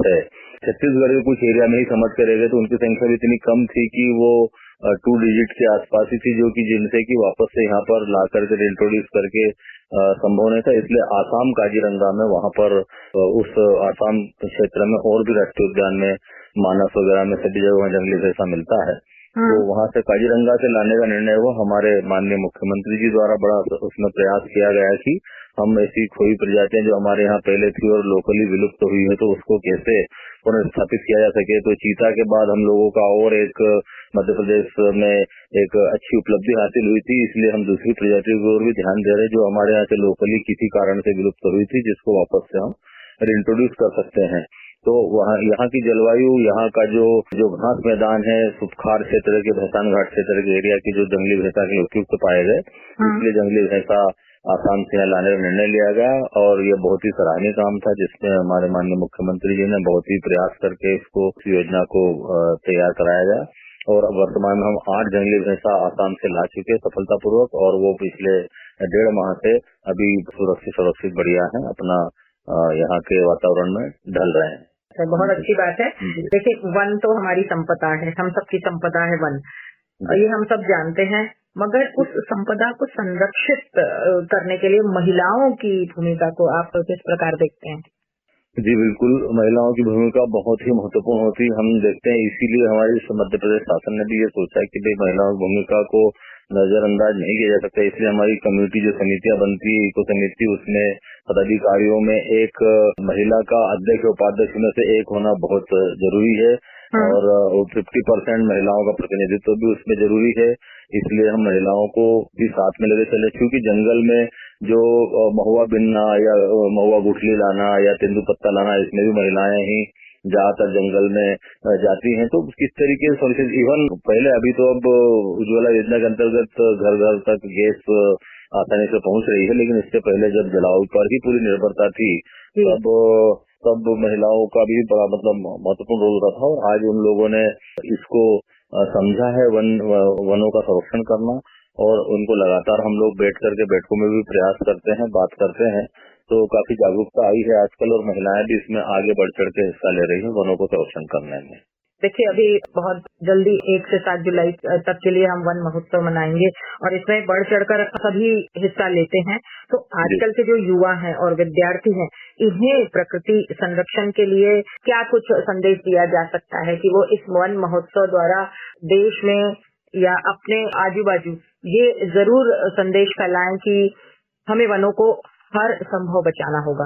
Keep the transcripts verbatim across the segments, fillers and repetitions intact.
है, छत्तीसगढ़ के कुछ एरिया में ही समझ कर रह गए, तो उनकी संख्या भी इतनी कम थी कि वो टू डिजिट के आसपास ही थी, जो कि जिनसे कि वापस से यहाँ पर ला करके इंट्रोड्यूस करके संभव नहीं था। इसलिए आसाम काजीरंगा में वहाँ पर उस आसाम क्षेत्र में और भी राष्ट्रीय उद्यान में मानस वगैरह में सभी जगह जंगली भैंसा मिलता है, तो वहाँ से काजीरंगा से लाने का निर्णय हुआ। हमारे माननीय मुख्यमंत्री जी द्वारा बड़ा उसमें प्रयास किया गया कि हम ऐसी कोई प्रजातियां जो हमारे यहाँ पहले थी और लोकली विलुप्त हुई है, तो उसको कैसे पुनर्स्थापित किया जा सके। तो चीता के बाद हम लोगों का और एक मध्य प्रदेश में एक अच्छी उपलब्धि हासिल हुई थी, इसलिए हम दूसरी प्रजातियों की ओर भी ध्यान दे रहे हैं जो हमारे यहाँ से लोकली किसी कारण से विलुप्त हुई थी, जिसको वापस से हम रिइंट्रोड्यूस कर सकते हैं। तो वहाँ यहाँ की जलवायु, यहाँ का जो जो घास मैदान है, सुपखार क्षेत्र के, भैंसान घाट क्षेत्र के एरिया की जो जंगली भैंसा के उपयुक्त पाए गए, इसलिए जंगली भैंसा आसाम से यहाँ लाने का निर्णय लिया गया। और ये बहुत ही सराहनीय काम था, जिसमें हमारे माननीय मुख्यमंत्री जी ने बहुत ही प्रयास करके इसको योजना को तैयार कराया गया। और वर्तमान में हम आठ जंगली भैंसा आसाम से ला चुके सफलतापूर्वक, और वो पिछले डेढ़ माह से अभी सुरक्षित सुरक्षित बढ़िया है, अपना यहाँ के वातावरण में ढल रहे हैं। बहुत अच्छी बात है। देखिए, वन तो हमारी संपदा है, हम सबकी संपदा है वन, ये हम सब जानते हैं, मगर उस संपदा को संरक्षित करने के लिए महिलाओं की भूमिका को आप किस प्रकार देखते हैं? जी बिल्कुल, महिलाओं की भूमिका बहुत ही महत्वपूर्ण होती है, हम देखते हैं। इसीलिए हमारे मध्य प्रदेश शासन ने भी ये सोचा है कि भाई महिलाओं की भूमिका को नजरअंदाज नहीं किया जा सकता। इसलिए हमारी कम्युनिटी जो समितियां बनती है, इको समिति, उसमें पदाधिकारियों में एक महिला का अध्यक्ष उपाध्यक्ष में से एक होना बहुत जरूरी है, और फिफ्टी परसेंट महिलाओं का प्रतिनिधित्व भी उसमें जरूरी है। इसलिए हम महिलाओं को भी साथ में लेके चले, क्योंकि जंगल में जो महुआ बिनना या महुआ गुठली लाना या तेंदुपत्ता लाना, इसमें भी महिलाएं ही ज्यादातर जंगल में जाती हैं। तो किस तरीके से, इवन पहले, अभी तो अब उज्ज्वला योजना के अंतर्गत घर घर तक गैस आसानी से पहुंच रही है, लेकिन इससे पहले जब जलाओ पर ही पूरी निर्भरता थी, तब तब महिलाओं का भी बड़ा मतलब महत्वपूर्ण रोल होता था। और आज उन लोगों ने इसको समझा है, वन वनों का संरक्षण करना, और उनको लगातार हम लोग बैठ करके बैठकों में भी प्रयास करते हैं, बात करते हैं, तो काफी जागरूकता आई है आजकल, और महिलाएं भी इसमें आगे बढ़ चढ़ के हिस्सा ले रही हैं वनों को संरक्षण करने में। देखिए, अभी बहुत जल्दी एक से सात जुलाई तक के लिए हम वन महोत्सव मनाएंगे, और इसमें बढ़ चढ़कर सभी हिस्सा लेते हैं। तो आजकल के जो युवा हैं और विद्यार्थी हैं, इन्हें प्रकृति संरक्षण के लिए क्या कुछ संदेश दिया जा सकता है कि वो इस वन महोत्सव द्वारा देश में या अपने आजू बाजू ये जरूर संदेश फैलाएं कि हमें वनों को हर संभव बचाना होगा?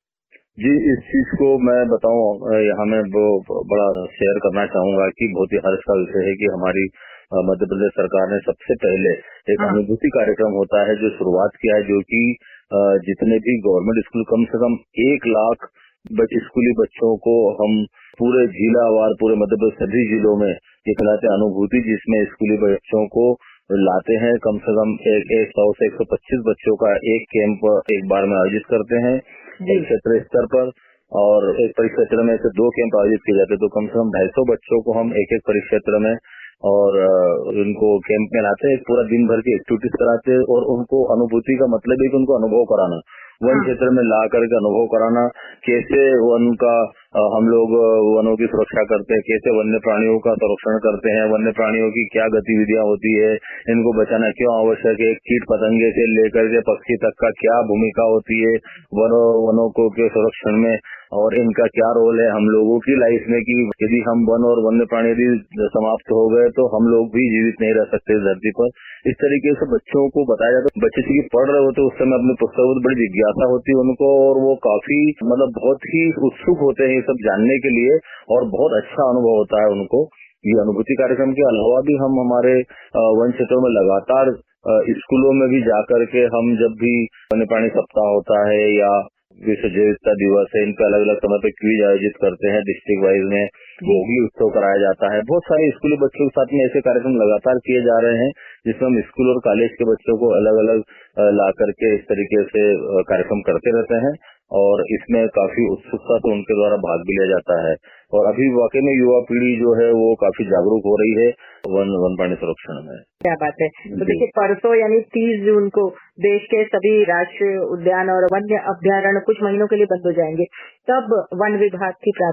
जी, इस चीज को मैं बताऊं, यहाँ मैं वो बड़ा शेयर करना चाहूंगा कि बहुत ही हर्ष का विषय है कि हमारी मध्य प्रदेश सरकार ने सबसे पहले एक अनुभूति कार्यक्रम होता है जो शुरुआत किया है, जो कि जितने भी गवर्नमेंट स्कूल, कम से कम एक लाख स्कूली बच्चों को हम पूरे जिलावार, पूरे मध्य प्रदेश सभी जिलों में ये खिलाते अनुभूति, जिसमें स्कूली बच्चों को लाते हैं। कम से कम एक एक सौ से एक सौ पच्चीस बच्चों का एक कैंप एक बार में आयोजित करते हैं क्षेत्र स्तर पर, और एक परिक्षेत्र में से दो कैंप आयोजित किए जाते हैं। तो कम से कम ढाई सौ बच्चों को हम एक एक परिक्षेत्र में और उनको कैंप में लाते हैं, पूरा दिन भर की एक्टिविटीज कराते हैं, और उनको अनुभूति का मतलब है कि उनको अनुभव कराना, वन क्षेत्र में ला करके अनुभव कराना, कैसे वन का हम लोग वनों की सुरक्षा करते हैं, कैसे वन्य प्राणियों का संरक्षण करते हैं, वन्य प्राणियों की क्या गतिविधियां होती है, इनको बचाना क्यों आवश्यक है, कीट पतंगे से लेकर के पक्षी तक का क्या भूमिका होती है वनों वनों को के संरक्षण में, और इनका क्या रोल है हम लोगों की लाइफ में, कि यदि हम वन और वन्य प्राणी यदि समाप्त हो गए तो हम लोग भी जीवित नहीं रह सकते इस धरती पर। इस तरीके से बच्चों को बताया जाता है। बच्चे चूंकि पढ़ रहे होते उस समय अपनी पुस्तकों में बड़ी जिज्ञासा होती है उनको, और वो काफी मतलब बहुत ही उत्सुक होते हैं ये सब जानने के लिए, और बहुत अच्छा अनुभव होता है उनको। ये अनुभूति कार्यक्रम के अलावा भी हम हमारे वन क्षेत्रों में लगातार स्कूलों में भी जाकर के हम जब भी वन्य प्राणी सप्ताह होता है या विश्व जैव विविधता दिवस है, इन पे अलग अलग समय पे क्विज आयोजित करते हैं, डिस्ट्रिक्ट वाइज में गोगी उत्सव कराया जाता है। बहुत सारे स्कूली बच्चों के साथ में ऐसे कार्यक्रम लगातार किए जा रहे हैं, जिसमें हम स्कूल और कॉलेज के बच्चों को अलग अलग ला करके इस तरीके से कार्यक्रम करते रहते हैं, और इसमें काफी उत्सुकता से उनके द्वारा भाग भी लिया जाता है। और अभी वाकई में युवा पीढ़ी जो है वो काफी जागरूक हो रही है वन वन प्राणी संरक्षण में। क्या बात है। तो देखिए, परसों यानी तीस जून को देश के सभी राष्ट्रीय उद्यान और वन्य अभ्यारण्य कुछ महीनों के लिए बंद हो जाएंगे, तब वन विभाग की